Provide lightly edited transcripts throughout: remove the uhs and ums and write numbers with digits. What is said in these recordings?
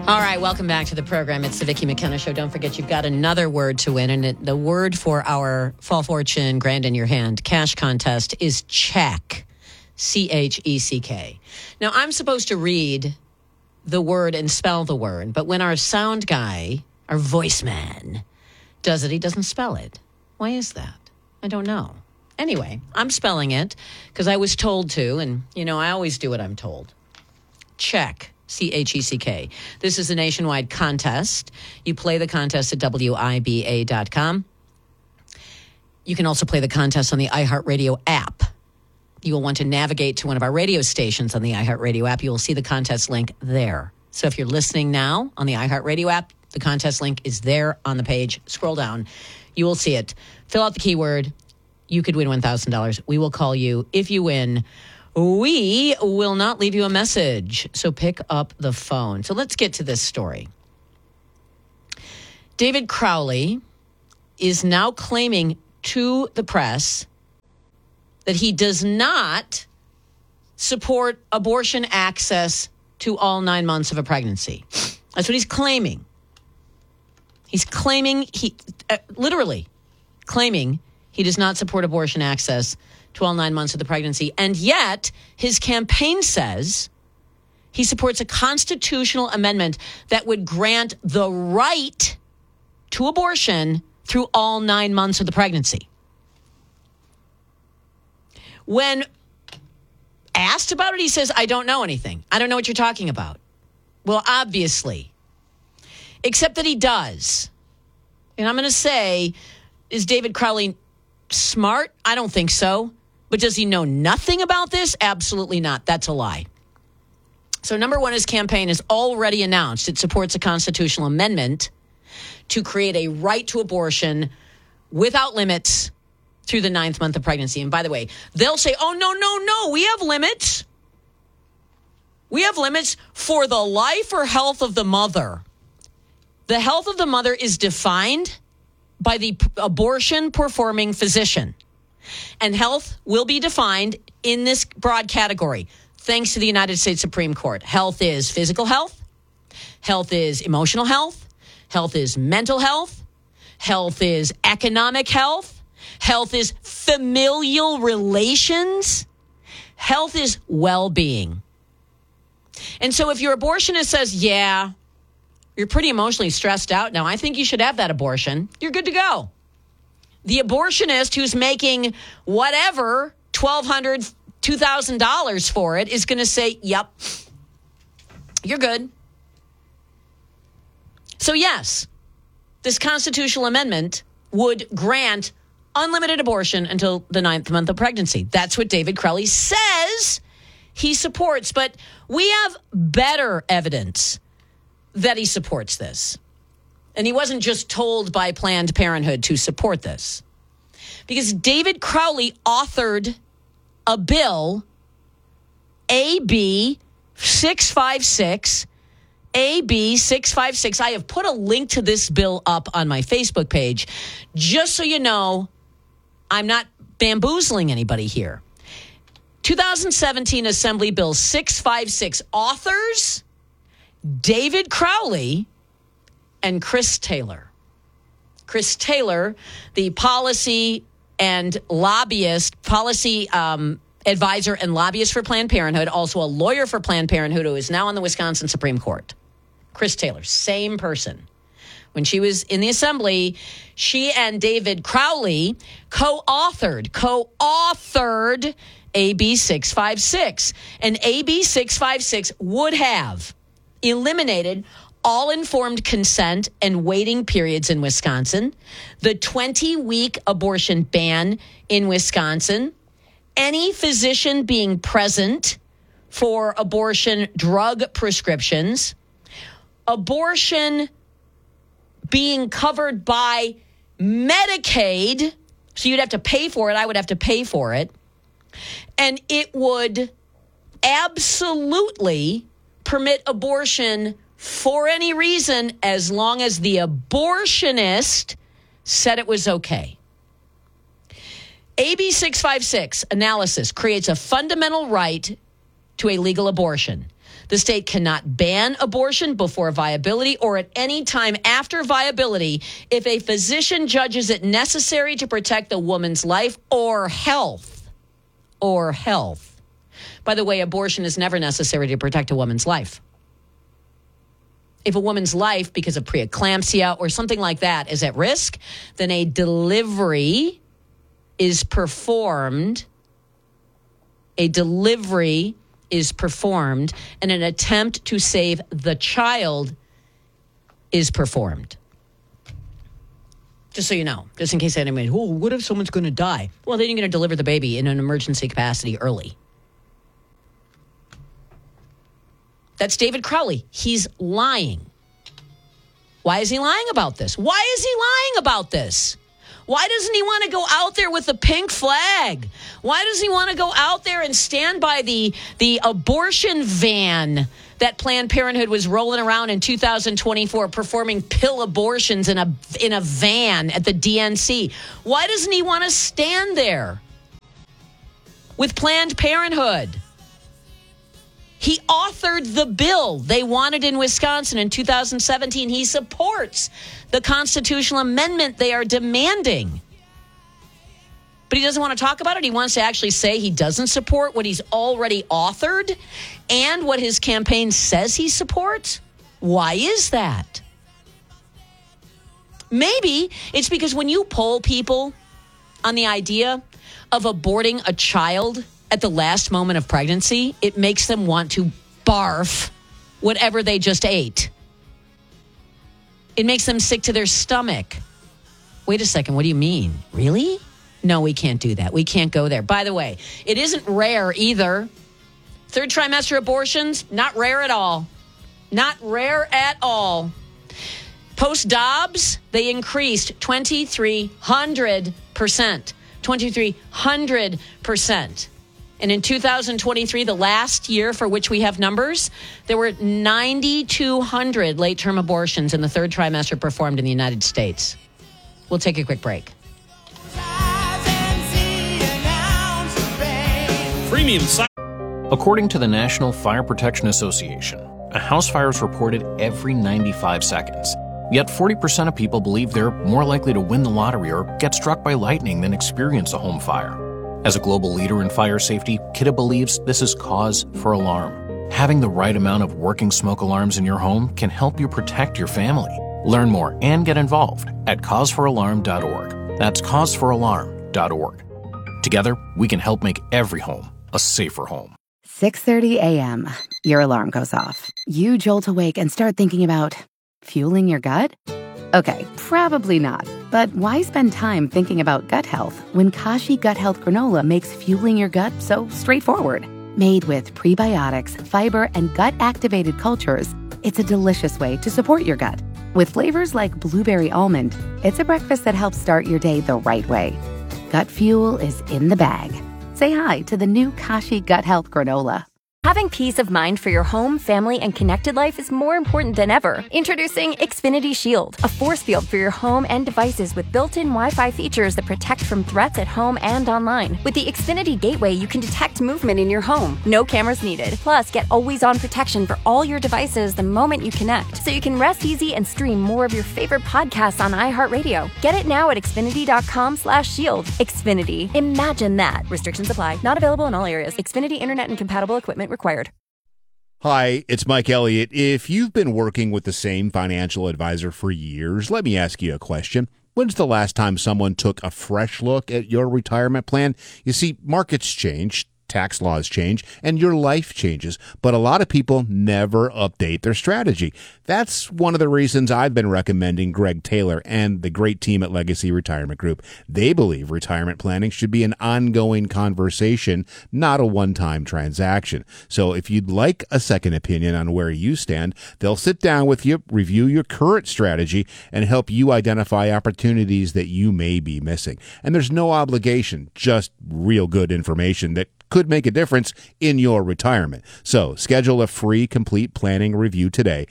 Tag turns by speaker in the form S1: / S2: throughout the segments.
S1: All right, welcome back to the program. It's the Vicki McKenna Show. Don't forget, you've got another word to win, and the word for our Fall Fortune Grand in Your Hand cash contest is check, C-H-E-C-K. Now, I'm supposed to read the word and spell the word, but when our sound guy, our voice man, does it, he doesn't spell it. Why is that? I don't know. Anyway, I'm spelling it because I was told to, and, I always do what I'm told. Check. C-H-E-C-K. This is a nationwide contest. You play the contest at WIBA.com. You can also play the contest on the iHeartRadio app. You will want to navigate to one of our radio stations on the iHeartRadio app. You will see the contest link there. So if you're listening now on the iHeartRadio app, the contest link is there on the page. Scroll down. You will see it. Fill out the keyword. You could win $1,000. We will call you if you win. We will not leave you a message, so pick up the phone. So let's get to this story. David Crowley is now claiming to the press that he does not support abortion access to all 9 months of a pregnancy. That's what he's claiming. He's claiming, literally claiming he does not support abortion access to all 9 months of the pregnancy. And yet, his campaign says he supports a constitutional amendment that would grant the right to abortion through all 9 months of the pregnancy. When asked about it, he says, I don't know anything. I don't know what you're talking about. Well, obviously. Except that he does. And I'm going to say, is David Crowley smart? I don't think so. But does he know nothing about this? Absolutely not. That's a lie. So number one, his campaign has already announced it supports a constitutional amendment to create a right to abortion without limits through the 9th month of pregnancy. And by the way, they'll say, oh, no, we have limits. We have limits for the life or health of the mother. The health of the mother is defined by the abortion performing physician. And health will be defined in this broad category, thanks to the United States Supreme Court. Health is physical health. Health is emotional health. Health is mental health. Health is economic health. Health is familial relations. Health is well-being. And so if your abortionist says, yeah, you're pretty emotionally stressed out now, I think you should have that abortion, you're good to go. The abortionist who's making whatever, $1,200, $2,000 for it is going to say, yep, you're good. So yes, this constitutional amendment would grant unlimited abortion until the 9th month of pregnancy. That's what David Crowley says he supports. But we have better evidence that he supports this. And he wasn't just told by Planned Parenthood to support this. Because David Crowley authored a bill, AB 656. AB 656. I have put a link to this bill up on my Facebook page, just so you know I'm not bamboozling anybody here. 2017 Assembly Bill 656. Authors, David Crowley and Chris Taylor. Chris Taylor, the policy and lobbyist, policy advisor and lobbyist for Planned Parenthood, also a lawyer for Planned Parenthood, who is now on the Wisconsin Supreme Court. Chris Taylor, same person. When she was in the assembly, she and David Crowley co-authored AB 656. And AB 656 would have eliminated all informed consent and waiting periods in Wisconsin, the 20-week abortion ban in Wisconsin, any physician being present for abortion drug prescriptions, abortion being covered by Medicaid, so you'd have to pay for it, I would have to pay for it, and it would absolutely permit abortion for any reason as long as the abortionist said it was okay. AB 656 analysis creates a fundamental right to a legal abortion. The state cannot ban abortion before viability or at any time after viability if a physician judges it necessary to protect the woman's life or health. Or health. By the way, abortion is never necessary to protect a woman's life. If a woman's life, because of preeclampsia or something like that, is at risk, then a delivery is performed. A delivery is performed, and an attempt to save the child is performed. Just so you know, just in case anybody, what if someone's going to die? Well, then you're going to deliver the baby in an emergency capacity early. That's David Crowley. He's lying. Why is he lying about this? Why is he lying about this? Why doesn't he want to go out there with the pink flag? Why does he want to go out there and stand by the abortion van that Planned Parenthood was rolling around in 2024, performing pill abortions in a van at the DNC? Why doesn't he want to stand there with Planned Parenthood? He authored the bill they wanted in Wisconsin in 2017. He supports the constitutional amendment they are demanding. But he doesn't want to talk about it. He wants to actually say he doesn't support what he's already authored and what his campaign says he supports. Why is that? Maybe it's because when you poll people on the idea of aborting a child at the last moment of pregnancy, it makes them want to barf whatever they just ate. It makes them sick to their stomach. Wait a second, what do you mean? Really? No, we can't do that. We can't go there. By the way, it isn't rare either. Third trimester abortions, not rare at all. Not rare at all. Post-Dobbs, they increased 2,300%. 2,300%. And in 2023, the last year for which we have numbers, there were 9,200 late-term abortions in the third trimester performed in the United States. We'll take a quick break.
S2: According to the National Fire Protection Association, a house fire is reported every 95 seconds. Yet 40% of people believe they're more likely to win the lottery or get struck by lightning than experience a home fire. As a global leader in fire safety, Kidde believes this is cause for alarm. Having the right amount of working smoke alarms in your home can help you protect your family. Learn more and get involved at causefораlarm.org. That's causefораlarm.org. Together, we can help make every home a safer home.
S3: 6:30 a.m. Your alarm goes off. You jolt awake and start thinking about fueling your gut? Okay, probably not. But why spend time thinking about gut health when Kashi Gut Health Granola makes fueling your gut so straightforward? Made with prebiotics, fiber, and gut-activated cultures, it's a delicious way to support your gut. With flavors like blueberry almond, it's a breakfast that helps start your day the right way. Gut fuel is in the bag. Say hi to the new Kashi Gut Health Granola.
S4: Having peace of mind for your home, family, and connected life is more important than ever. Introducing Xfinity Shield, a force field for your home and devices with built-in Wi-Fi features that protect from threats at home and online. With the Xfinity Gateway, you can detect movement in your home. No cameras needed. Plus, get always-on protection for all your devices the moment you connect, so you can rest easy and stream more of your favorite podcasts on iHeartRadio. Get it now at Xfinity.com/shield. Xfinity. Imagine that. Restrictions apply. Not available in all areas. Xfinity Internet and compatible equipment required.
S5: Hi, it's Mike Elliott. If you've been working with the same financial advisor for years, let me ask you a question. When's the last time someone took a fresh look at your retirement plan? You see, markets change, tax laws change, and your life changes, but a lot of people never update their strategy. That's one of the reasons I've been recommending Greg Taylor and the great team at Legacy Retirement Group. They believe retirement planning should be an ongoing conversation, not a one-time transaction. So if you'd like a second opinion on where you stand, they'll sit down with you, review your current strategy, and help you identify opportunities that you may be missing. And there's no obligation, just real good information that could make a difference in your retirement. So schedule a free complete planning review today.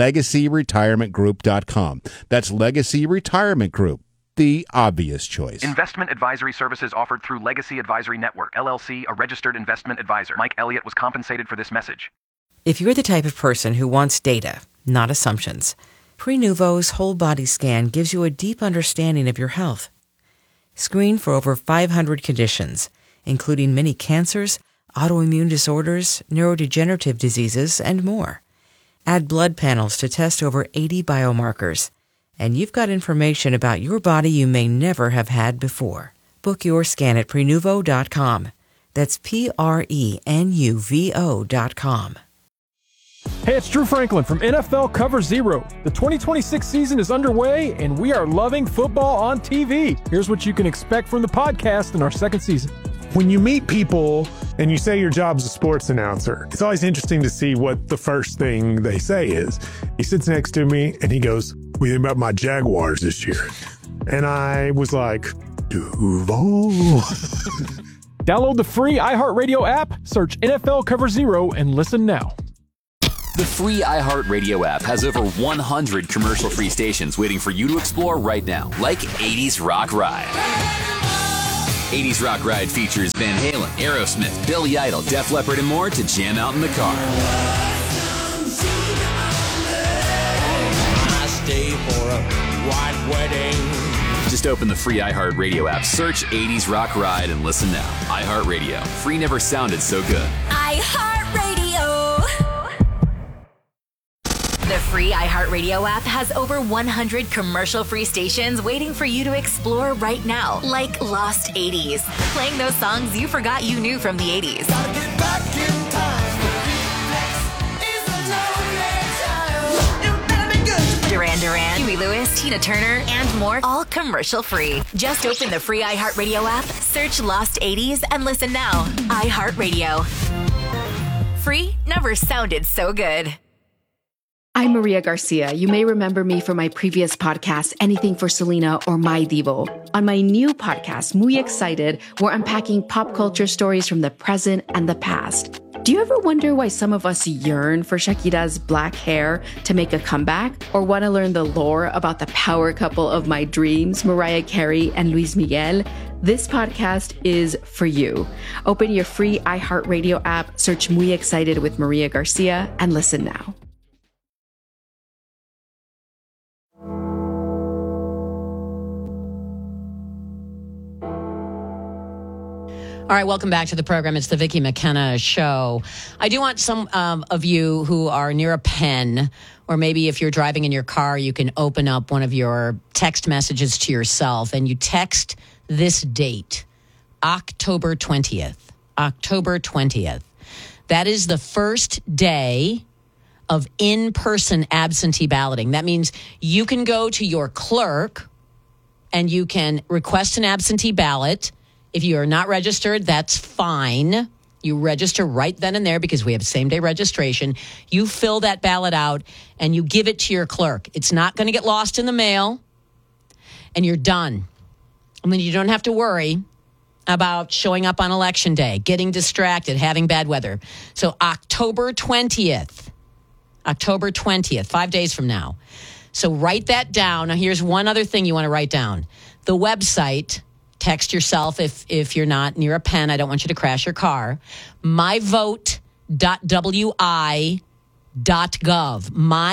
S5: LegacyRetirementGroup.com. That's Legacy Retirement Group, the obvious choice.
S6: Investment advisory services offered through Legacy Advisory Network, LLC, a registered investment advisor. Mike Elliott was compensated for this message.
S7: If you're the type of person who wants data, not assumptions, Prenuvo's whole body scan gives you a deep understanding of your health. Screen for over 500 conditions, including many cancers, autoimmune disorders, neurodegenerative diseases, and more. Add blood panels to test over 80 biomarkers. And you've got information about your body you may never have had before. Book your scan at Prenuvo.com. That's Prenuvo.com.
S8: Hey, it's Drew Franklin from NFL Cover Zero. The 2026 season is underway, and we are loving football on TV. Here's what you can expect from the podcast in our second season.
S9: When you meet people and you say your job's a sports announcer, it's always interesting to see what the first thing they say is. He sits next to me and he goes, "What do you think about my Jaguars this year?" And I was like, Duval.
S8: Download the free iHeartRadio app, search NFL Cover Zero, and listen now.
S10: The free iHeartRadio app has over 100 commercial-free stations waiting for you to explore right now, like 80s Rock Ride. 80s Rock Ride features Van Halen, Aerosmith, Billy Idol, Def Leppard, and more to jam out in the car.
S11: I stay for a white wedding.
S10: Just open the free iHeartRadio app, search 80s Rock Ride, and listen now. iHeartRadio. Free never sounded so good.
S12: iHeartRadio. The free iHeartRadio app has over 100 commercial-free stations waiting for you to explore right now, like Lost 80s, playing those songs you forgot you knew from the 80s.
S11: Gotta get back in time. You better be good.
S12: Duran Duran, Huey Lewis, Tina Turner, and more, all commercial-free. Just open the free iHeartRadio app, search Lost 80s, and listen now. iHeartRadio. Free never sounded so good.
S13: I'm Maria Garcia. You may remember me from my previous podcast, Anything for Selena or My Divo. On my new podcast, Muy Excited, we're unpacking pop culture stories from the present and the past. Do you ever wonder why some of us yearn for Shakira's black hair to make a comeback? Or want to learn the lore about the power couple of my dreams, Mariah Carey and Luis Miguel? This podcast is for you. Open your free iHeartRadio app, search Muy Excited with Maria Garcia, and listen now.
S1: All right, welcome back to the program. It's the Vicki McKenna Show. I do want some of you who are near a pen, or maybe if you're driving in your car, you can open up one of your text messages to yourself and you text this date, October 20th. October 20th. That is the first day of in-person absentee balloting. That means you can go to your clerk and you can request an absentee ballot. If you are not registered, that's fine. You register right then and there because we have same-day registration. You fill that ballot out and you give it to your clerk. It's not going to get lost in the mail, and you're done. And then you don't have to worry about showing up on Election Day, getting distracted, having bad weather. So October 20th, 5 days from now. So write that down. Now, here's one other thing you want to write down. The website. Text yourself if you're not near a pen. I don't want you to crash your car. myvote.wi.gov.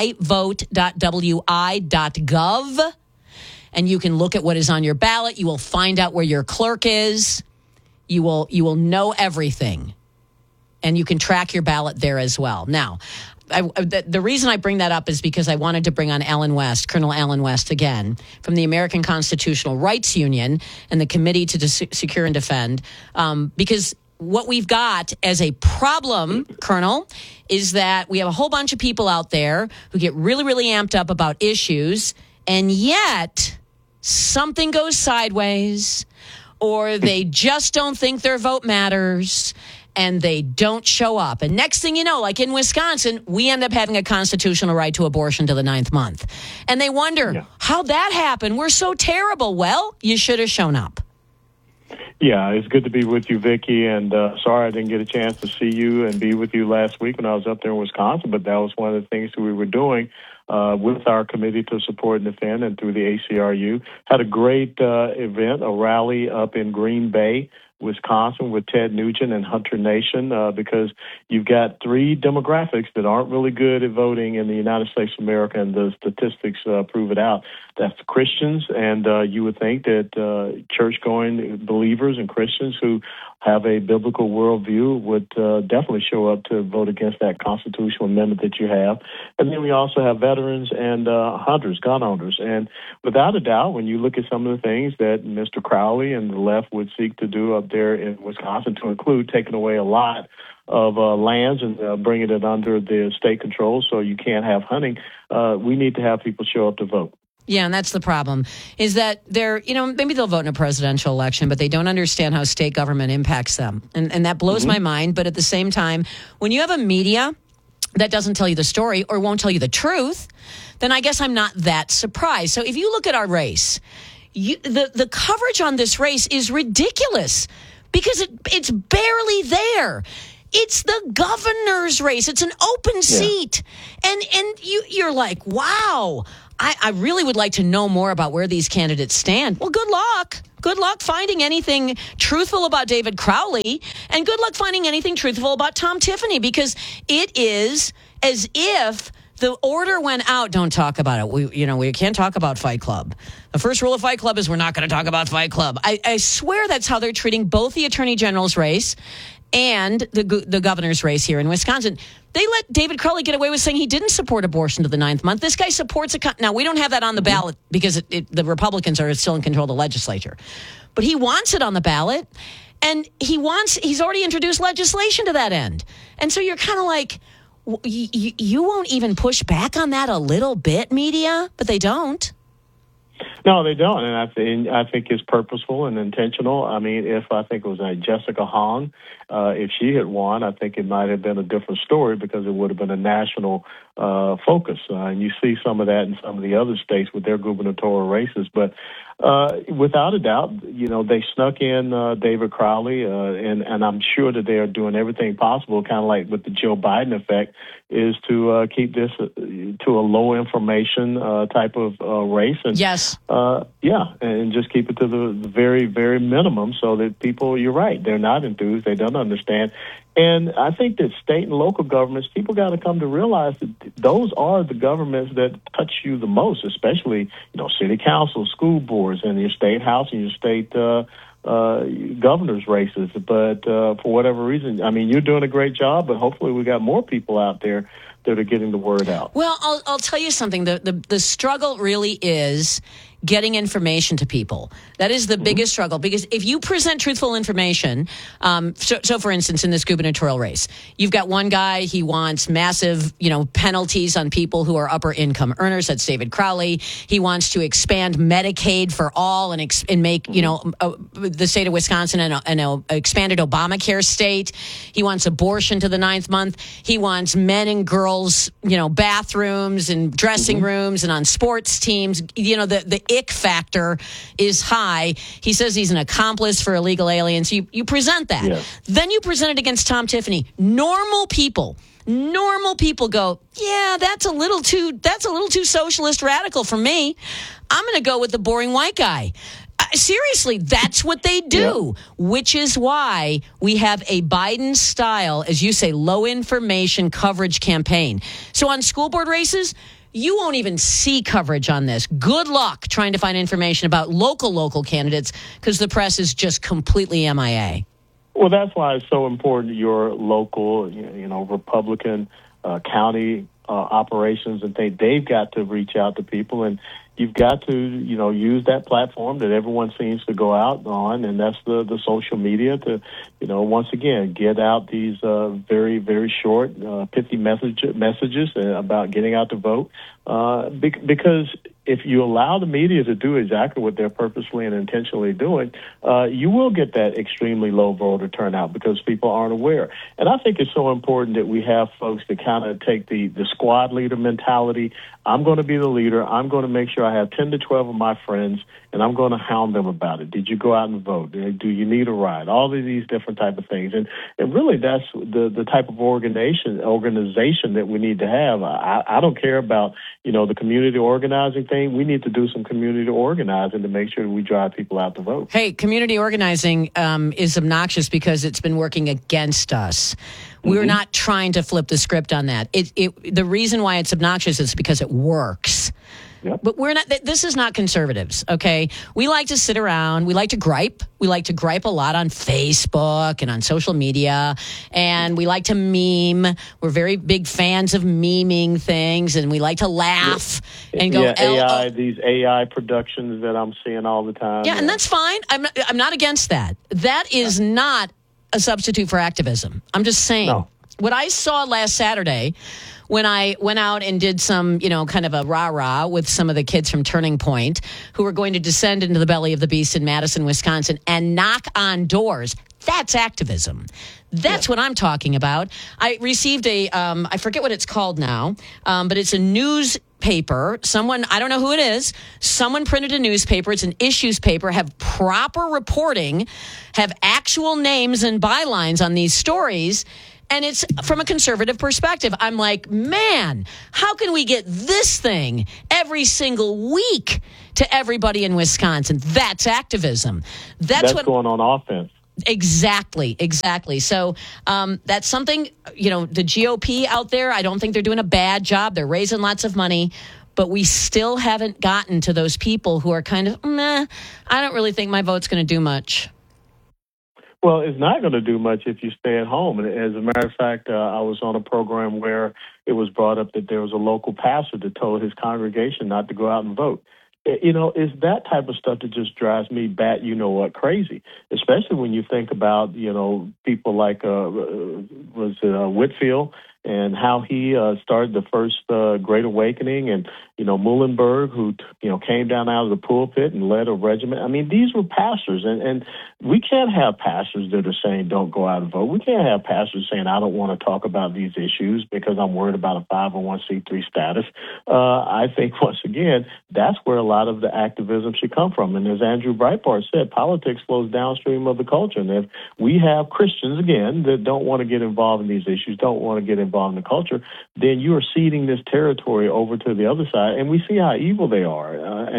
S1: myvote.wi.gov. And you can look at what is on your ballot. You will find out where your clerk is. You will know everything. And you can track your ballot there as well. Now, the reason I bring that up is because I wanted to bring on Allen West, Colonel Allen West again, from the American Constitutional Rights Union and the Committee to Secure and Defend, because what we've got as a problem, Colonel, is that we have a whole bunch of people out there who get really, really amped up about issues, and yet something goes sideways, or they just don't think their vote matters, and they don't show up. And next thing you know, like in Wisconsin, we end up having a constitutional right to abortion to the 9th month. And they wonder, how'd that happen? We're so terrible. Well, you should have shown up.
S14: Yeah, it's good to be with you, Vicki, and sorry I didn't get a chance to see you and be with you last week when I was up there in Wisconsin, but that was one of the things that we were doing with our Committee to Support and Defend and through the ACRU. Had a great event, a rally up in Green Bay Wisconsin with Ted Nugent and Hunter Nation, because you've got three demographics that aren't really good at voting in the United States of America, and the statistics prove it out. That's Christians, and you would think that church-going believers and Christians who have a biblical worldview would definitely show up to vote against that constitutional amendment that you have. And then we also have veterans and hunters, gun owners. And without a doubt, when you look at some of the things that Mr. Crowley and the left would seek to do up there in Wisconsin, to include taking away a lot of lands and bringing it under the state control so you can't have hunting, we need to have people show up to vote.
S1: Yeah, and that's the problem, is that they're, maybe they'll vote in a presidential election, but they don't understand how state government impacts them. And that blows my mind. But at the same time, when you have a media that doesn't tell you the story or won't tell you the truth, then I guess I'm not that surprised. So if you look at our race, the coverage on this race is ridiculous because it's barely there. It's the governor's race. It's an open seat. And you're like, wow, I really would like to know more about where these candidates stand. Well, good luck. Good luck finding anything truthful about David Crowley, and good luck finding anything truthful about Tom Tiffany, because it is as if the order went out. Don't talk about it. We can't talk about Fight Club. The first rule of Fight Club is we're not going to talk about Fight Club. I swear that's how they're treating both the attorney general's race and the governor's race here in Wisconsin. They let David Crowley get away with saying he didn't support abortion to the 9th month. This guy supports now, we don't have that on the ballot because the Republicans are still in control of the legislature. But he wants it on the ballot, and he's already introduced legislation to that end. And so you're kind of like, you won't even push back on that a little bit, media? But they don't.
S14: No, they don't, and I think it's purposeful and intentional. I mean, if I think it was Jessica Hong, if she had won, I think it might have been a different story because it would have been a national focus. And you see some of that in some of the other states with their gubernatorial races. But without a doubt, they snuck in David Crowley, and I'm sure that they are doing everything possible, kind of like with the Joe Biden effect, is to keep this to a low information type of race. And,
S1: yes.
S14: And just keep it to the very, very minimum so that people, you're right, they're not enthused, they don't understand. And I think that state and local governments, people got to come to realize that those are the governments that touch you the most, especially, city council, school boards, and your state house and your state governor's races. But for whatever reason, I mean, you're doing a great job, but hopefully we got more people out there that are getting the word out.
S1: Well, I'll tell you something. The struggle really is getting information to people. That is the biggest struggle, because if you present truthful information, so for instance, in this gubernatorial race, you've got one guy, he wants massive, penalties on people who are upper income earners. That's David Crowley. He wants to expand Medicaid for all and make, the state of Wisconsin an expanded Obamacare state. He wants abortion to the 9th month. He wants men and girls, bathrooms and dressing rooms and on sports teams. The ick factor is high. He says he's an accomplice for illegal aliens. You present that. Yeah. Then you present it against Tom Tiffany. Normal people go, yeah, that's a little too socialist radical for me. I'm going to go with the boring white guy. Seriously, that's what they do, which is why we have a Biden style, as you say, low information coverage campaign. So on school board races, you won't even see coverage on this. Good luck trying to find information about local candidates, because the press is just completely MIA.
S14: Well, that's why it's so important your local, Republican county operations and things. They've got to reach out to people, and you've got to, use that platform that everyone seems to go out on, and that's the social media to, once again, get out these very, very short, pithy messages about getting out to vote. Because if you allow the media to do exactly what they're purposely and intentionally doing, you will get that extremely low voter turnout because people aren't aware. And I think it's so important that we have folks that kind of take the squad leader mentality. I'm going to be the leader. I'm going to make sure I have 10 to 12 of my friends, and I'm going to hound them about it. Did you go out and vote? Do you need a ride? All of these different type of things. And really, that's the type of organization that we need to have. I don't care about, the community organizing thing. thing, we need to do some community organizing to make sure that we drive people out to vote.
S1: Hey, community organizing is obnoxious because it's been working against us. We're not trying to flip the script on that. The reason why it's obnoxious is because it works.
S14: Yep.
S1: But we're not. This is not conservatives, okay? We like to sit around. We like to gripe. We like to gripe a lot on Facebook and on social media, and we like to meme. We're very big fans of memeing things, and we like to laugh and go.
S14: These AI productions that I'm seeing all the time.
S1: Yeah, and that's fine. I'm not against that. That is not a substitute for activism. I'm just saying.
S14: No.
S1: What I saw last Saturday, when I went out and did some, kind of a rah-rah with some of the kids from Turning Point who were going to descend into the belly of the beast in Madison, Wisconsin and knock on doors. That's activism. That's what I'm talking about. I received I forget what it's called now, but it's a newspaper. Someone, I don't know who it is, someone printed a newspaper. It's an issues paper, have proper reporting, have actual names and bylines on these stories. And it's from a conservative perspective. I'm like, man, how can we get this thing every single week to everybody in Wisconsin? That's activism. That's what
S14: going on offense.
S1: Exactly. So that's something, the GOP out there, I don't think they're doing a bad job. They're raising lots of money. But we still haven't gotten to those people who are kind of, I don't really think my vote's going to do much.
S14: Well, it's not going to do much if you stay at home. And as a matter of fact, I was on a program where it was brought up that there was a local pastor that told his congregation not to go out and vote. It's that type of stuff that just drives me crazy, especially when you think about, people like, Whitfield and how he started the first Great Awakening, and, Muhlenberg, who, came down out of the pulpit and led a regiment. I mean, these were pastors, and we can't have pastors that are saying don't go out and vote. We can't have pastors saying I don't want to talk about these issues because I'm worried about a 501c3 status. I think, once again, that's where a lot of the activism should come from. And as Andrew Breitbart said, politics flows downstream of the culture. And if we have Christians, again, that don't want to get involved in these issues, don't want to get involved in the culture, then you are ceding this territory over to the other side. And we see how evil they are.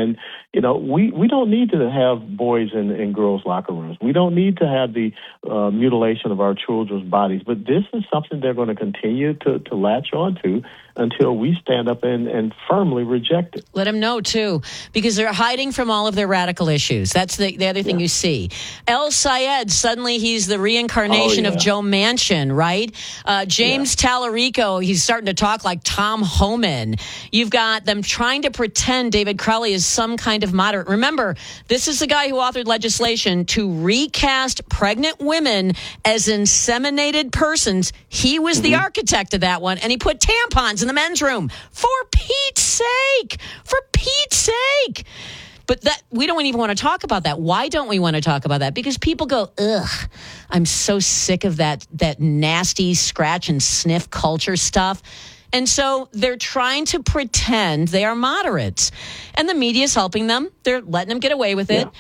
S14: We don't need to have boys in girls' locker rooms. We don't need to have the mutilation of our children's bodies. But this is something they're going to continue to latch on to until we stand up and firmly reject it.
S1: Let them know, too, because they're hiding from all of their radical issues. That's the other thing you see. El Sayed, suddenly he's the reincarnation of Joe Manchin, right? James Tallarico, he's starting to talk like Tom Homan. You've got them trying to pretend David Crowley is some kind of moderate. Remember, this is the guy who authored legislation to recast pregnant women as inseminated persons. He was the architect of that one, and he put tampons in the men's room. For Pete's sake! For Pete's sake! But that we don't even want to talk about that. Why don't we want to talk about that? Because people go, ugh, I'm so sick of that nasty scratch and sniff culture stuff. And so they're trying to pretend they are moderates. And the media is helping them. They're letting them get away with it.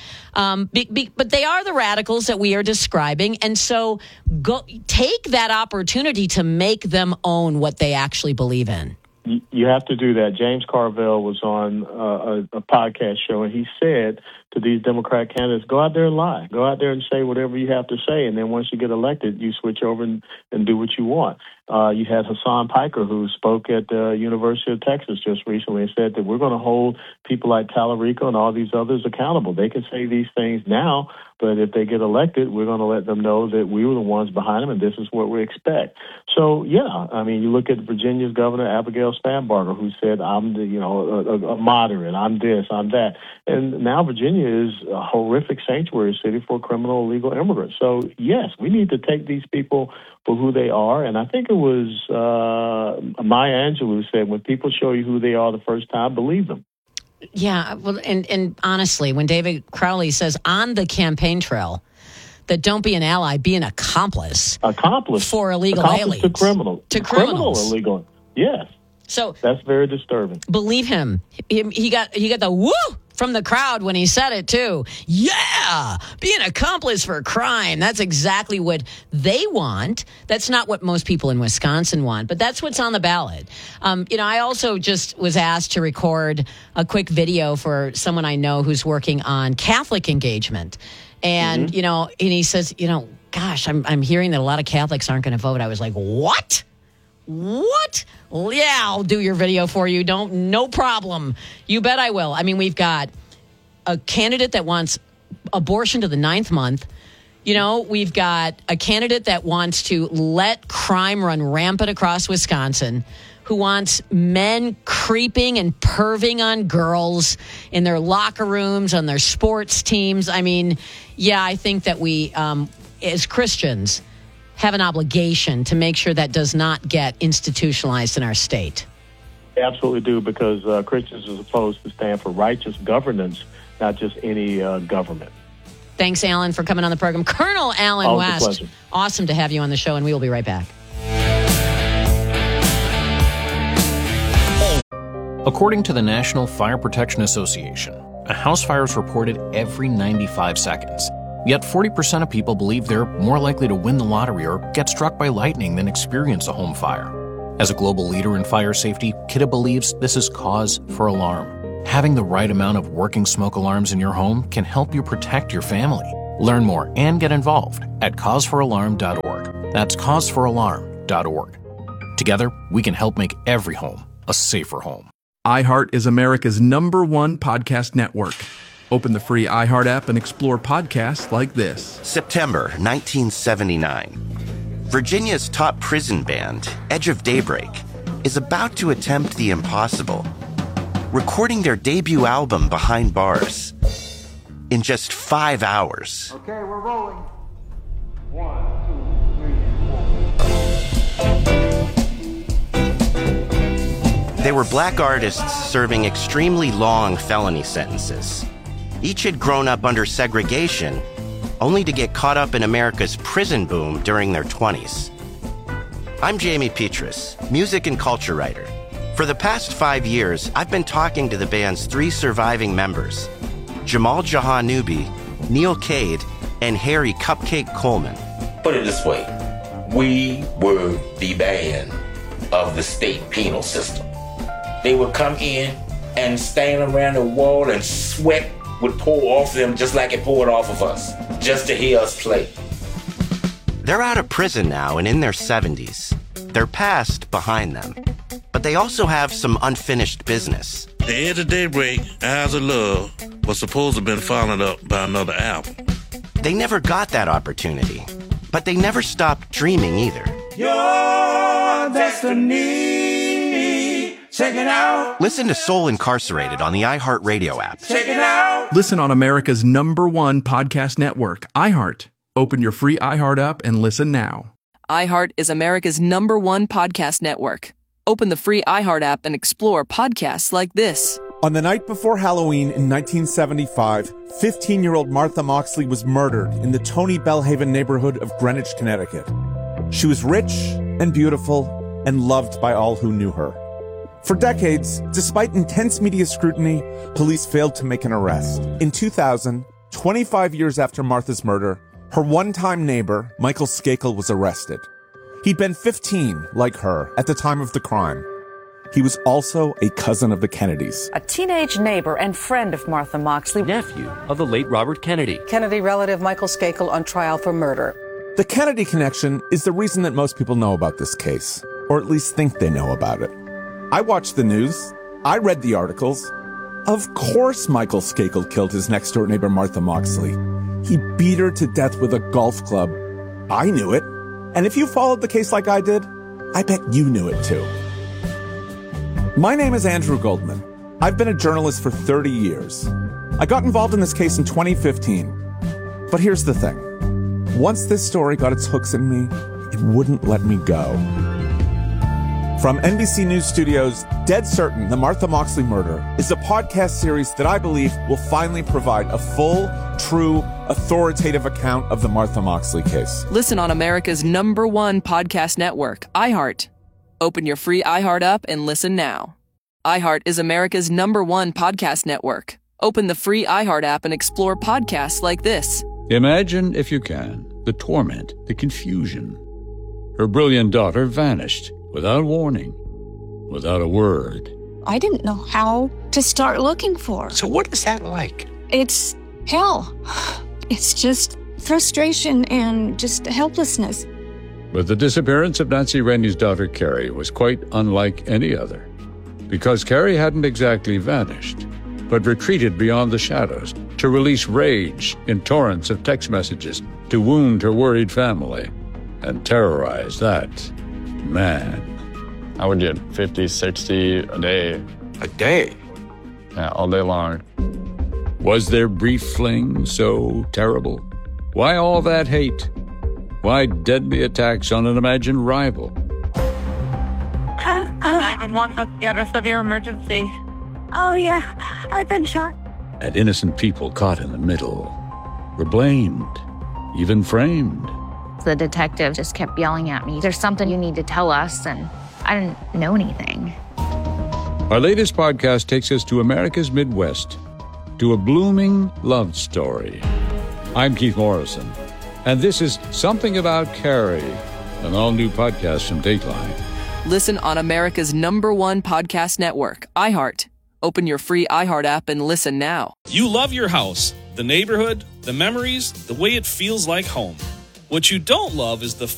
S1: But they are the radicals that we are describing. And so take that opportunity to make them own what they actually believe in.
S14: You have to do that. James Carville was on a podcast show, and he said to these Democrat candidates, go out there and lie. Go out there and say whatever you have to say, and then once you get elected, you switch over and do what you want. You had Hassan Piker, who spoke at the University of Texas just recently, and said that we're going to hold people like Tallarico and all these others accountable. They can say these things now, but if they get elected, we're going to let them know that we were the ones behind them, and this is what we expect. So, you look at Virginia's Governor, Abigail Spanberger, who said, I'm a moderate, I'm this, I'm that. And now Virginia is a horrific sanctuary city for criminal illegal immigrants. So, yes, we need to take these people for who they are. And I think it was Maya Angelou said, when people show you who they are the first time, believe them.
S1: Yeah, well, and honestly, when David Crowley says on the campaign trail that don't be an ally, be an accomplice. For illegal aliens.
S14: To criminals.
S1: Criminal
S14: illegal. Yes.
S1: So
S14: that's very disturbing.
S1: Believe him. He got the woo from the crowd when he said it, too. Yeah, be an accomplice for crime. That's exactly what they want. That's not what most people in Wisconsin want, but that's what's on the ballot. I also just was asked to record a quick video for someone I know who's working on Catholic engagement. And, and he says, gosh, I'm hearing that a lot of Catholics aren't going to vote. I was like, what? What? Well, yeah, I'll do your video for you. No problem. You bet I will. I mean, we've got a candidate that wants abortion to the 9th month. We've got a candidate that wants to let crime run rampant across Wisconsin, who wants men creeping and perving on girls in their locker rooms, on their sports teams. I mean, yeah, I think that we, as Christians, have an obligation to make sure that does not get institutionalized in our state.
S14: They absolutely do, because Christians are supposed to stand for righteous governance, not just any government.
S1: Thanks, Alan, for coming on the program. Colonel Alan
S14: Always
S1: West,
S14: a pleasure.
S1: Awesome to have you on the show, and we will be right back.
S2: According to the National Fire Protection Association, a house fire is reported every 95 seconds. Yet 40% of people believe they're more likely to win the lottery or get struck by lightning than experience a home fire. As a global leader in fire safety, Kidde believes this is cause for alarm. Having the right amount of working smoke alarms in your home can help you protect your family. Learn more and get involved at causefораlarm.org. That's causefораlarm.org. Together, we can help make every home a safer home.
S15: iHeart is America's #1 podcast network. Open the free iHeart app and explore podcasts like this.
S16: September 1979. Virginia's top prison band, Edge of Daybreak, is about to attempt the impossible, recording their debut album Behind Bars in just 5 hours.
S11: Okay, we're rolling. 1, 2, 3, 4.
S16: They were black artists serving extremely long felony sentences. Each had grown up under segregation, only to get caught up in America's prison boom during their 20s. I'm Jamie Petrus, music and culture writer. For the past 5 years, I've been talking to the band's 3 surviving members, Jamal Jahanubi, Neil Cade, and Harry Cupcake Coleman.
S17: Put it this way, we were the band of the state penal system. They would come in and stand around the wall and sweat would pour off them just like it poured off of us, just to hear us play.
S16: They're out of prison now and in their 70s. Their past behind them. But they also have some unfinished business.
S18: The Edge of Daybreak, Eyes of Love, was supposed to have been followed up by another album.
S16: They never got that opportunity, but they never stopped dreaming either.
S11: Your destiny. Check it out.
S16: Listen to Soul Incarcerated on the iHeartRadio app.
S11: Check it out.
S15: Listen on America's #1 podcast network, iHeart. Open your free iHeart app and listen now.
S19: iHeart is America's #1 podcast network. Open the free iHeart app and explore podcasts like this.
S20: On the night before Halloween in 1975, 15-year-old Martha Moxley was murdered in the Tony Bellhaven neighborhood of Greenwich, Connecticut. She was rich and beautiful and loved by all who knew her. For decades, despite intense media scrutiny, police failed to make an arrest. In 2000, 25 years after Martha's murder, her one-time neighbor, Michael Skakel, was arrested. He'd been 15, like her, at the time of the crime. He was also a cousin of the Kennedys.
S21: A teenage neighbor and friend of Martha Moxley.
S22: Nephew of the late Robert Kennedy.
S21: Kennedy relative Michael Skakel on trial for murder.
S20: The Kennedy connection is the reason that most people know about this case, or at least think they know about it. I watched the news. I read the articles. Of course Michael Skakel killed his next-door neighbor Martha Moxley. He beat her to death with a golf club. I knew it. And if you followed the case like I did, I bet you knew it too. My name is Andrew Goldman. I've been a journalist for 30 years. I got involved in this case in 2015. But here's the thing. Once this story got its hooks in me, it wouldn't let me go. From NBC News Studios, Dead Certain, The Martha Moxley Murder is a podcast series that I believe will finally provide a full, true, authoritative account of the Martha Moxley case.
S19: Listen on America's #1 podcast network, iHeart. Open your free iHeart app and listen now. iHeart is America's #1 podcast network. Open the free iHeart app and explore podcasts like this.
S3: Imagine, if you can, the torment, the confusion. Her brilliant daughter vanished without warning, without a word.
S4: I didn't know how to start looking for her.
S17: So what is that like?
S4: It's hell. It's just frustration and just helplessness.
S3: But the disappearance of Nancy Rennie's daughter, Carrie, was quite unlike any other. Because Carrie hadn't exactly vanished, but retreated beyond the shadows to release rage in torrents of text messages to wound her worried family and terrorize that man.
S23: I would get 50, 60 a day.
S17: A day?
S23: Yeah, all day long.
S3: Was their brief fling so terrible? Why all that hate? Why deadly attacks on an imagined rival?
S4: 911, what's the address of your emergency? Oh, yeah, I've been shot.
S3: And innocent people caught in the middle were blamed, even framed.
S24: The detective just kept yelling at me, "There's something you need to tell us," and I didn't know anything.
S3: Our latest podcast takes us to America's Midwest, to a blooming love story. I'm Keith Morrison, and this is Something About Carrie, an all-new podcast from Dateline.
S19: Listen on America's #1 podcast network, iHeart. Open your free iHeart app and listen now.
S25: You love your house, the neighborhood, the memories, the way it feels like home. What you don't love is the